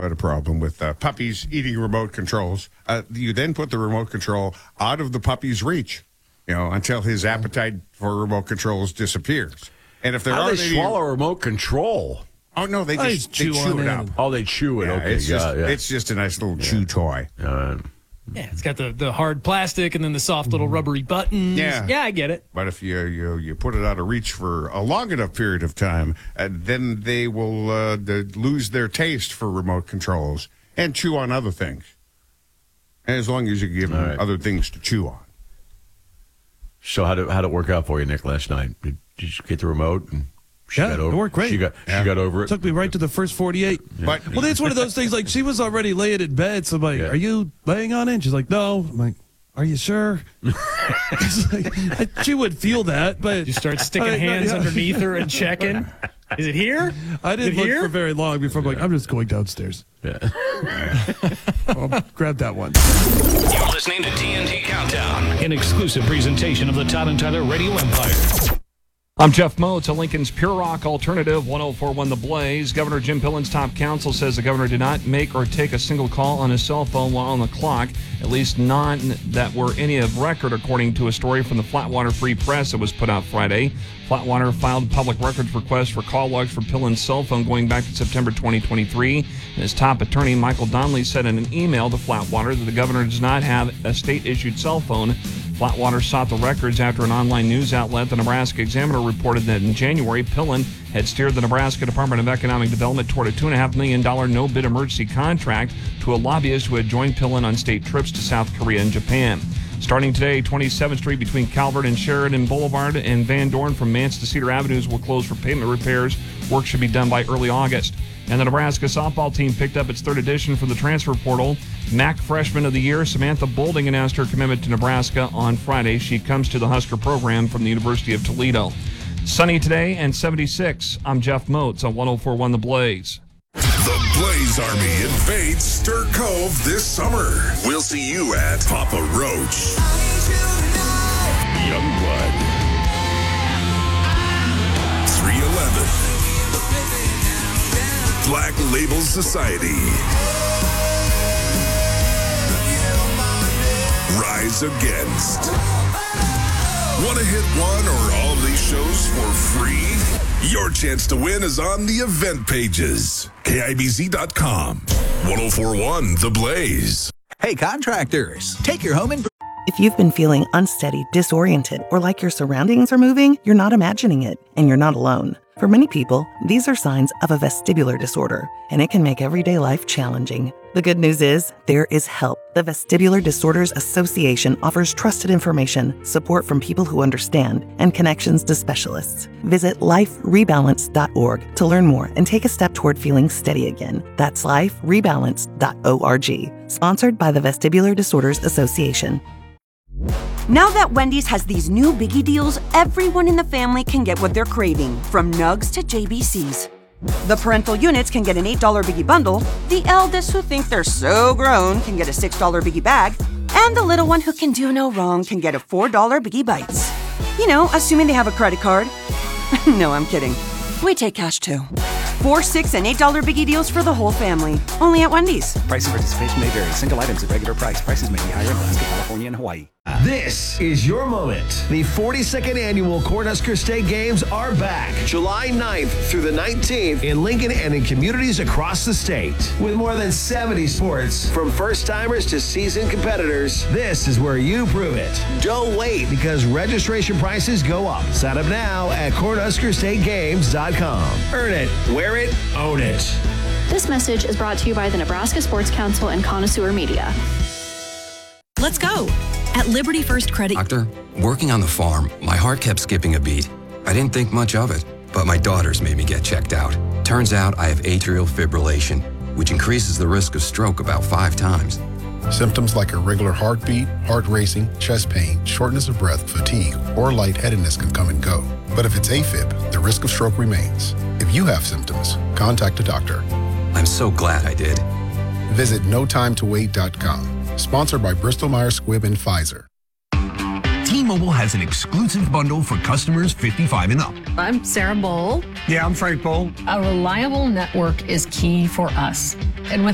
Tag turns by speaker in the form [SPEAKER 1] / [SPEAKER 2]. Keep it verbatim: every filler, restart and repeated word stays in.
[SPEAKER 1] had a problem with uh, puppies eating remote controls. Uh, you then put the remote control out of the puppy's reach, you know, until his appetite for remote controls disappears. And if there
[SPEAKER 2] How
[SPEAKER 1] are
[SPEAKER 2] do they swallow a remote control?
[SPEAKER 1] Oh no, they
[SPEAKER 3] Oh,
[SPEAKER 1] just
[SPEAKER 3] chew
[SPEAKER 1] they chew
[SPEAKER 3] on
[SPEAKER 1] it
[SPEAKER 3] it.
[SPEAKER 1] up.
[SPEAKER 2] Oh, they chew it.
[SPEAKER 1] Yeah,
[SPEAKER 2] okay,
[SPEAKER 1] it's
[SPEAKER 2] yeah,
[SPEAKER 1] just
[SPEAKER 2] yeah.
[SPEAKER 1] it's just a nice little chew toy.
[SPEAKER 2] Uh,
[SPEAKER 3] Yeah, it's got the, the hard plastic and then the soft little rubbery buttons.
[SPEAKER 1] Yeah.
[SPEAKER 3] Yeah, I get it.
[SPEAKER 1] But if you you you put it out of reach for a long enough period of time, uh, then they will uh, the, lose their taste for remote controls and chew on other things. And as long as you give them
[SPEAKER 2] right.
[SPEAKER 1] other things to chew on.
[SPEAKER 2] So how did how did it work out for you, Nick, last night? Did, did you get the remote? And she
[SPEAKER 4] Yeah,
[SPEAKER 2] got over,
[SPEAKER 4] it worked great.
[SPEAKER 2] She got
[SPEAKER 1] Yeah.
[SPEAKER 2] she got over it.
[SPEAKER 4] Took me right to the first forty-eight.
[SPEAKER 1] But
[SPEAKER 4] Well, it's one of those things, like, she was already laying in bed, so I'm like,
[SPEAKER 2] Yeah.
[SPEAKER 4] are you laying on it? And she's like, no. I'm like, are you sure? It's like, I, she would feel that, but...
[SPEAKER 3] You start sticking
[SPEAKER 4] I-
[SPEAKER 3] hands
[SPEAKER 4] yeah.
[SPEAKER 3] underneath her and checking. Is it here?
[SPEAKER 4] I didn't
[SPEAKER 3] Is it
[SPEAKER 4] look
[SPEAKER 3] here?
[SPEAKER 4] for very long before I'm like, I'm just going downstairs.
[SPEAKER 2] Yeah.
[SPEAKER 4] I'll grab that one.
[SPEAKER 5] You're listening to T N T Countdown, an exclusive presentation of the Todd and Tyler Radio Empire.
[SPEAKER 6] I'm Jeff Moats, a Lincoln's Pure Rock Alternative, one oh four point one The Blaze. Governor Jim Pillen's top counsel says the governor did not make or take a single call on his cell phone while on the clock, at least none that were any of record, according to a story from the Flatwater Free Press that was put out Friday. Flatwater filed a public records request for call logs for Pillen's cell phone going back to September twenty twenty-three. And his top attorney, Michael Donnelly, said in an email to Flatwater that the governor does not have a state-issued cell phone. Flatwater sought the records after an online news outlet, the Nebraska Examiner, reported that in January, Pillen had steered the Nebraska Department of Economic Development toward a two point five million dollars no-bid emergency contract to a lobbyist who had joined Pillen on state trips to South Korea and Japan. Starting today, twenty-seventh Street between Calvert and Sheridan Boulevard and Van Dorn from Mance to Cedar Avenues will close for pavement repairs. Work should be done by early August. And the Nebraska softball team picked up its third edition from the transfer portal. M A C Freshman of the Year Samantha Bolding announced her commitment to Nebraska on Friday. She comes to the Husker program from the University of Toledo. Sunny today and seventy-six. I'm Jeff Moats on one oh four point one The Blaze.
[SPEAKER 7] The Blaze Army invades Stir Cove this summer. We'll see you at Papa Roach, Youngblood, three eleven, Black Label Society, Rise Against. Want to hit one or all of these shows for free? Your chance to win is on the event pages. K I B Z dot com. one oh four point one The Blaze.
[SPEAKER 8] Hey, contractors, take your home and...
[SPEAKER 9] If you've been feeling unsteady, disoriented, or like your surroundings are moving, you're not imagining it, and you're not alone. For many people, these are signs of a vestibular disorder, and it can make everyday life challenging. The good news is, there is help. The Vestibular Disorders Association offers trusted information, support from people who understand, and connections to specialists. Visit life rebalance dot org to learn more and take a step toward feeling steady again. That's life rebalance dot org. Sponsored by the Vestibular Disorders Association.
[SPEAKER 10] Now that Wendy's has these new biggie deals, everyone in the family can get what they're craving, from nugs to J B Cs. The parental units can get an eight dollar biggie bundle, the eldest who think they're so grown can get a six dollar biggie bag, and the little one who can do no wrong can get a four dollar biggie bites. You know, assuming they have a credit card. No, I'm kidding. We take cash too. Four, six, and eight dollar biggie deals for the whole family. Only at Wendy's.
[SPEAKER 11] Price and participation may vary. Single items at regular price. Prices may be higher in Alaska, California, and Hawaii.
[SPEAKER 12] This is your moment. The forty-second annual Cornhusker State Games are back. July ninth through the nineteenth in Lincoln and in communities across the state. With more than seventy sports, from first-timers to seasoned competitors, this is where you prove it. Don't wait, because registration prices go up. Sign up now at cornhusker state games dot com. Earn it, wear it, own it.
[SPEAKER 13] This message is brought to you by the Nebraska Sports Council and Connoisseur Media.
[SPEAKER 14] Let's go. At Liberty First Credit.
[SPEAKER 15] Doctor, working on the farm, my heart kept skipping a beat. I didn't think much of it, but my daughters made me get checked out. Turns out I have atrial fibrillation, which increases the risk of stroke about five times.
[SPEAKER 16] Symptoms like irregular heartbeat, heart racing, chest pain, shortness of breath, fatigue, or lightheadedness can come and go. But if it's AFib, the risk of stroke remains. If you have symptoms, contact a doctor.
[SPEAKER 15] I'm so glad I did.
[SPEAKER 16] Visit no time to wait dot com. Sponsored by Bristol Myers Squibb and Pfizer.
[SPEAKER 17] T-Mobile has an exclusive bundle for customers fifty-five and up.
[SPEAKER 18] I'm Sarah Bowl.
[SPEAKER 17] Yeah, I'm Frank Bowl.
[SPEAKER 18] A reliable network is key for us. And with